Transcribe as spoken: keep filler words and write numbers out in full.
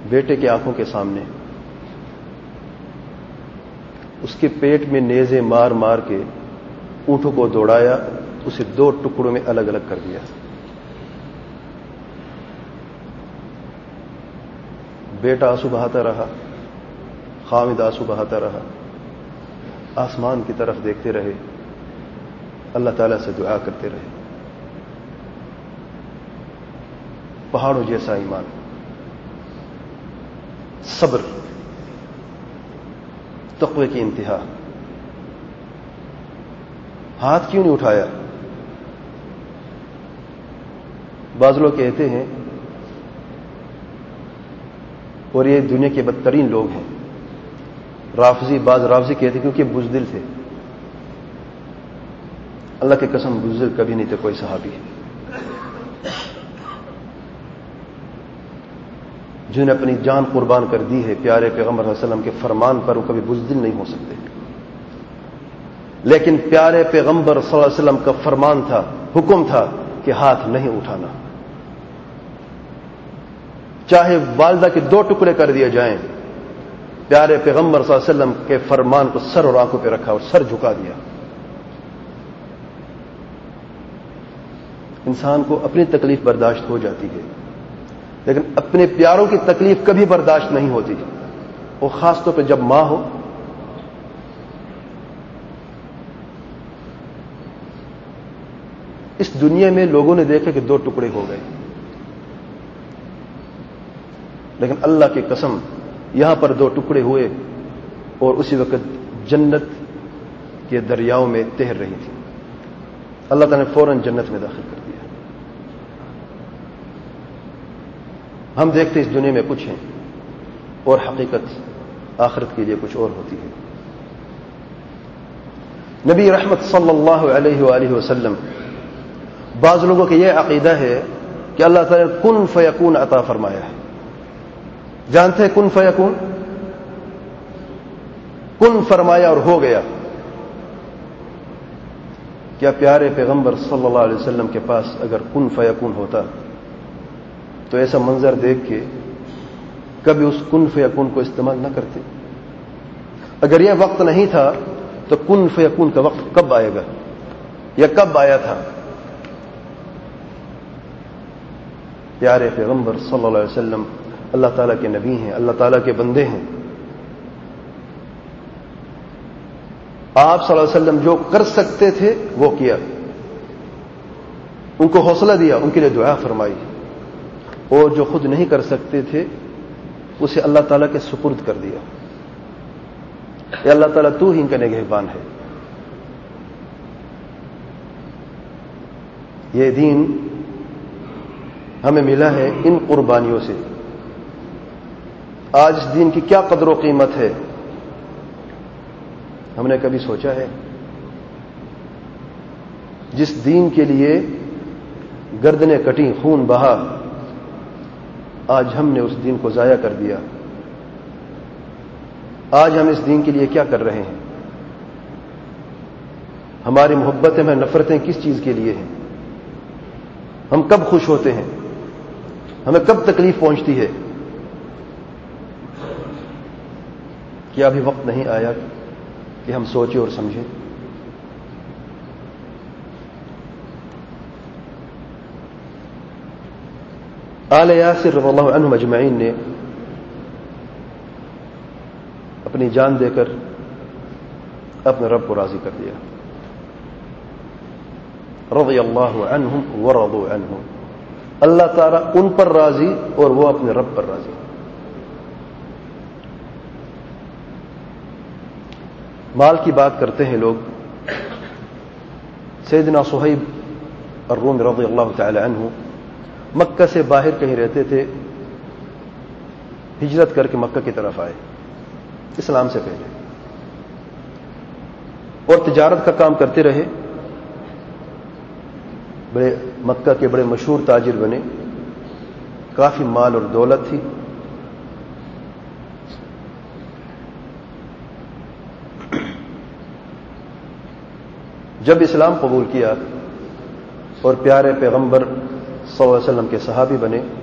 بیٹے کی آنکھوں کے سامنے اس کے پیٹ میں نیزے مار مار کے اونٹوں کو دوڑایا، اسے دو ٹکڑوں میں الگ الگ کر دیا۔ بیٹا آنسو بہاتا رہا، خامد آنسو بہاتا رہا، آسمان کی طرف دیکھتے رہے، اللہ تعالیٰ سے دعا کرتے رہے۔ پہاڑوں جیسا ایمان، صبر، تقوی کی انتہا۔ ہاتھ کیوں نہیں اٹھایا؟ بعض لوگ کہتے ہیں، اور یہ دنیا کے بدترین لوگ ہیں، رافضی، بعض رافضی کہتے ہیں کیونکہ بزدل تھے۔ اللہ کی قسم بزدل کبھی نہیں تھے کوئی صحابی، جنہوں نے اپنی جان قربان کر دی ہے پیارے پیغمبر صلی اللہ علیہ وسلم کے فرمان پر، وہ کبھی بزدل نہیں ہو سکتے۔ لیکن پیارے پیغمبر صلی اللہ علیہ وسلم کا فرمان تھا، حکم تھا کہ ہاتھ نہیں اٹھانا، چاہے والدہ کے دو ٹکڑے کر دیے جائیں۔ پیارے پیغمبر صلی اللہ علیہ وسلم کے فرمان کو سر اور آنکھوں پہ رکھا اور سر جھکا دیا۔ انسان کو اپنی تکلیف برداشت ہو جاتی ہے، لیکن اپنے پیاروں کی تکلیف کبھی برداشت نہیں ہوتی، اور خاص طور پہ جب ماں ہو۔ اس دنیا میں لوگوں نے دیکھا کہ دو ٹکڑے ہو گئے، لیکن اللہ کی قسم یہاں پر دو ٹکڑے ہوئے اور اسی وقت جنت کے دریاؤں میں تیر رہی تھی۔ اللہ تعالیٰ نے فوراً جنت میں داخل کر دیا۔ ہم دیکھتے اس دنیا میں کچھ ہیں اور حقیقت آخرت کے لیے کچھ اور ہوتی ہے۔ نبی رحمت صلی اللہ علیہ وآلہ وسلم، بعض لوگوں کا یہ عقیدہ ہے کہ اللہ تعالیٰ نے کن فیکون عطا فرمایا ہے۔ جانتے ہیں کن فیکون؟ کن فرمایا اور ہو گیا۔ کیا پیارے پیغمبر صلی اللہ علیہ وسلم کے پاس اگر کن فیکون ہوتا تو ایسا منظر دیکھ کے کبھی اس کن فیکون کو استعمال نہ کرتے؟ اگر یہ وقت نہیں تھا تو کن فیکون کا وقت کب آئے گا یا کب آیا تھا؟ پیارے پیغمبر صلی اللہ علیہ وسلم اللہ تعالیٰ کے نبی ہیں، اللہ تعالیٰ کے بندے ہیں۔ آپ صلی اللہ علیہ وسلم جو کر سکتے تھے وہ کیا، ان کو حوصلہ دیا، ان کے لیے دعا فرمائی، اور جو خود نہیں کر سکتے تھے اسے اللہ تعالیٰ کے سپرد کر دیا۔ اے اللہ تعالیٰ تو ہی ان کا نگہبان ہے۔ یہ دین ہمیں ملا ہے ان قربانیوں سے۔ آج اس دین کی کیا قدر و قیمت ہے، ہم نے کبھی سوچا ہے؟ جس دین کے لیے گردنیں کٹیں، خون بہا، آج ہم نے اس دین کو ضائع کر دیا۔ آج ہم اس دین کے لیے کیا کر رہے ہیں؟ ہماری محبتیں، ہمیں نفرتیں کس چیز کے لیے ہیں؟ ہم کب خوش ہوتے ہیں؟ ہمیں کب تکلیف پہنچتی ہے؟ کیا ابھی وقت نہیں آیا کہ ہم سوچیں اور سمجھیں؟ آل یاسر رضی اللہ عنہم اجمعین نے اپنی جان دے کر اپنے رب کو راضی کر دیا۔ رضی اللہ عنہم ورضوا عنہ، اللہ تعالیٰ ان پر راضی اور وہ اپنے رب پر راضی۔ مال کی بات کرتے ہیں لوگ۔ سیدنا صہیب الرومی رضی اللہ تعالی عنہ مکہ سے باہر کہیں رہتے تھے، ہجرت کر کے مکہ کی طرف آئے اسلام سے پہلے، اور تجارت کا کام کرتے رہے، بڑے مکہ کے بڑے مشہور تاجر بنے، کافی مال اور دولت تھی۔ جب اسلام قبول کیا اور پیارے پیغمبر صلی اللہ علیہ وسلم کے صحابی بنے،